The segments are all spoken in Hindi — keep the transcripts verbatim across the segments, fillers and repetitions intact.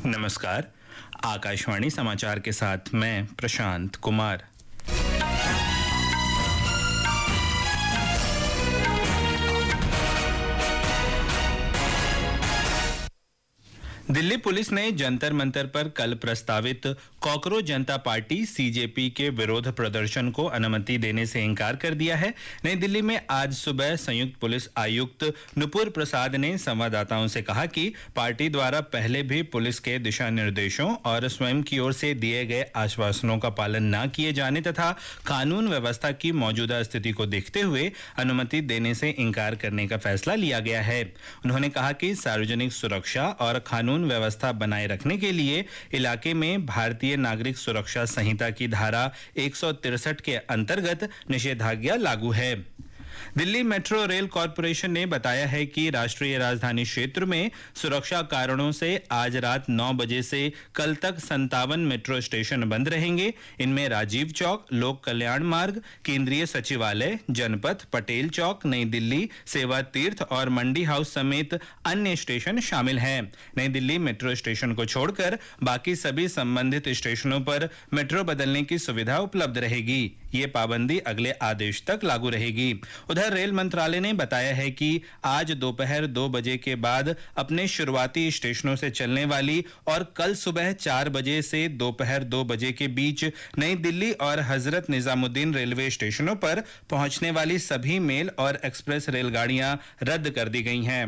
नमस्कार, आकाशवाणी समाचार के साथ मैं प्रशांत कुमार। दिल्ली पुलिस ने जंतर मंतर पर कल प्रस्तावित कॉकरोच जनता पार्टी सीजेपी के विरोध प्रदर्शन को अनुमति देने से इनकार कर दिया है। नई दिल्ली में आज सुबह संयुक्त पुलिस आयुक्त नुपुर प्रसाद ने संवाददाताओं से कहा कि पार्टी द्वारा पहले भी पुलिस के दिशा निर्देशों और स्वयं की ओर से दिए गए आश्वासनों का पालन न किए जाने तथा कानून व्यवस्था की मौजूदा स्थिति को देखते हुए अनुमति देने से इनकार करने का फैसला लिया गया है। उन्होंने कहा कि सार्वजनिक सुरक्षा और कानून व्यवस्था बनाए रखने के लिए इलाके में भारतीय नागरिक सुरक्षा संहिता की धारा एक सौ तिरसठ के अंतर्गत निषेधाज्ञा लागू है। दिल्ली मेट्रो रेल कॉरपोरेशन ने बताया है कि राष्ट्रीय राजधानी क्षेत्र में सुरक्षा कारणों से आज रात नौ बजे से कल तक संतावन मेट्रो स्टेशन बंद रहेंगे। इनमें राजीव चौक, लोक कल्याण मार्ग, केंद्रीय सचिवालय, जनपथ, पटेल चौक, नई दिल्ली, सेवा तीर्थ और मंडी हाउस समेत अन्य स्टेशन शामिल हैं। नई दिल्ली मेट्रो स्टेशन को छोड़कर बाकी सभी संबंधित स्टेशनों पर मेट्रो बदलने की सुविधा उपलब्ध रहेगी। ये पाबंदी अगले आदेश तक लागू रहेगी। उधर रेल मंत्रालय ने बताया है कि आज दोपहर दो बजे के बाद अपने शुरुआती स्टेशनों से चलने वाली और कल सुबह चार बजे से दोपहर दो बजे के बीच नई दिल्ली और हजरत निजामुद्दीन रेलवे स्टेशनों पर पहुंचने वाली सभी मेल और एक्सप्रेस रेलगाड़ियां रद्द कर दी गई हैं।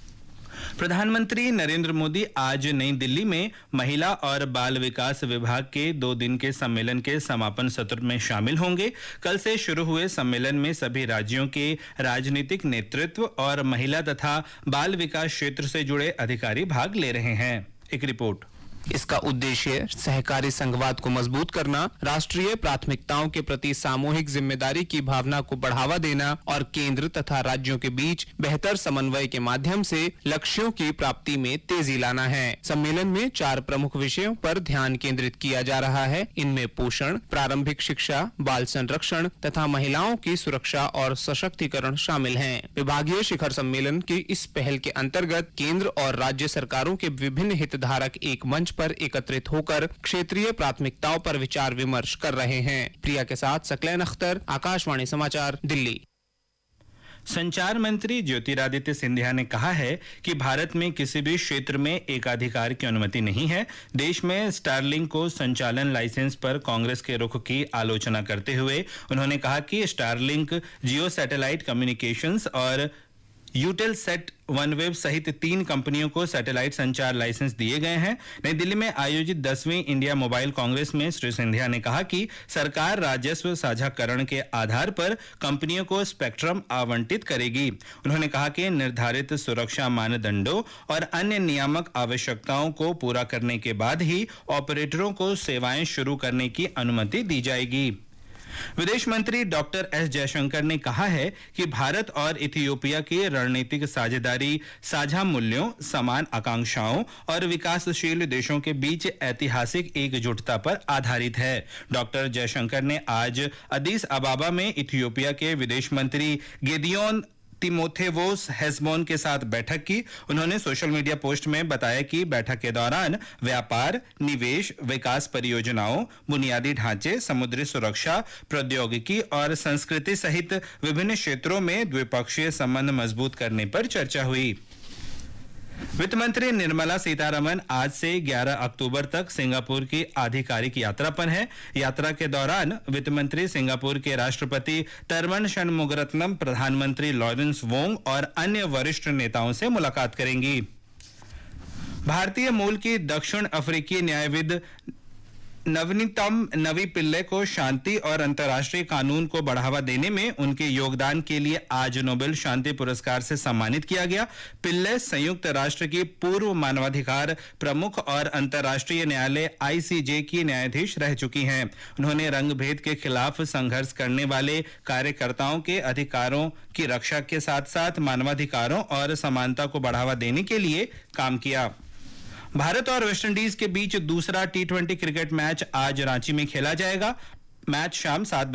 प्रधानमंत्री नरेंद्र मोदी आज नई दिल्ली में महिला और बाल विकास विभाग के दो दिन के सम्मेलन के समापन सत्र में शामिल होंगे। कल से शुरू हुए सम्मेलन में सभी राज्यों के राजनीतिक नेतृत्व और महिला तथा बाल विकास क्षेत्र से जुड़े अधिकारी भाग ले रहे हैं। एक रिपोर्ट। इसका उद्देश्य सहकारी संघवाद को मजबूत करना, राष्ट्रीय प्राथमिकताओं के प्रति सामूहिक जिम्मेदारी की भावना को बढ़ावा देना और केंद्र तथा राज्यों के बीच बेहतर समन्वय के माध्यम से लक्ष्यों की प्राप्ति में तेजी लाना है। सम्मेलन में चार प्रमुख विषयों पर ध्यान केंद्रित किया जा रहा है। इनमें पोषण, प्रारंभिक शिक्षा, बाल संरक्षण तथा महिलाओं की सुरक्षा और सशक्तिकरण शामिल हैं। विभागीय शिखर सम्मेलन की इस पहल के अंतर्गत केंद्र और राज्य सरकारों के विभिन्न हितधारक एक मंच पर एकत्रित होकर क्षेत्रीय प्राथमिकताओं पर विचार विमर्श कर रहे हैं। प्रिया के साथ सकलैन अख्तर, आकाशवाणी समाचार, दिल्ली। संचार मंत्री ज्योतिरादित्य सिंधिया ने कहा है कि भारत में किसी भी क्षेत्र में एकाधिकार की अनुमति नहीं है। देश में स्टारलिंक को संचालन लाइसेंस पर कांग्रेस के रुख की आलोचना करते हुए उन्होंने कहा कि स्टारलिंक जियो सैटेलाइट कम्युनिकेशंस और यूटेलसेट वनवेब सहित तीन कंपनियों को सैटेलाइट संचार लाइसेंस दिए गए हैं। नई दिल्ली में आयोजित दसवीं इंडिया मोबाइल कांग्रेस में श्री सिंधिया ने कहा कि सरकार राजस्व साझाकरण के आधार पर कंपनियों को स्पेक्ट्रम आवंटित करेगी। उन्होंने कहा कि निर्धारित सुरक्षा मानदंडों और अन्य नियामक आवश्यकताओं को पूरा करने के बाद ही ऑपरेटरों को सेवाएं शुरू करने की अनुमति दी जाएगी। विदेश मंत्री डॉक्टर एस जयशंकर ने कहा है कि भारत और इथियोपिया की रणनीतिक साझेदारी साझा मूल्यों, समान आकांक्षाओं और विकासशील देशों के बीच ऐतिहासिक एकजुटता पर आधारित है। डॉक्टर जयशंकर ने आज अदीस अबाबा में इथियोपिया के विदेश मंत्री गेडियोन तिमोथेवोस हेस्बोन के साथ बैठक की। उन्होंने सोशल मीडिया पोस्ट में बताया कि बैठक के दौरान व्यापार, निवेश, विकास परियोजनाओं, बुनियादी ढांचे, समुद्री सुरक्षा, प्रौद्योगिकी और संस्कृति सहित विभिन्न क्षेत्रों में द्विपक्षीय संबंध मजबूत करने पर चर्चा हुई। वित्त मंत्री निर्मला सीतारमण आज से ग्यारह अक्टूबर तक सिंगापुर की आधिकारिक यात्रा पर हैं। यात्रा के दौरान वित्त मंत्री सिंगापुर के राष्ट्रपति थरमन शनमुगारत्नम, प्रधानमंत्री लॉरेंस वोंग और अन्य वरिष्ठ नेताओं से मुलाकात करेंगी। भारतीय मूल की दक्षिण अफ्रीकी न्यायविद नवनीतम नवी पिल्ले को शांति और अंतर्राष्ट्रीय कानून को बढ़ावा देने में उनके योगदान के लिए आज नोबेल शांति पुरस्कार से सम्मानित किया गया। पिल्ले संयुक्त राष्ट्र की पूर्व मानवाधिकार प्रमुख और अंतर्राष्ट्रीय न्यायालय आईसीजे की न्यायाधीश रह चुकी हैं। उन्होंने रंगभेद के खिलाफ संघर्ष करने वाले कार्यकर्ताओं के अधिकारों की रक्षा के साथ साथ मानवाधिकारों और समानता को बढ़ावा देने के लिए काम किया। भारत और वेस्टइंडीज के बीच दूसरा टी ट्वेंटी क्रिकेट मैच आज रांची में खेला जाएगा। मैच शाम सात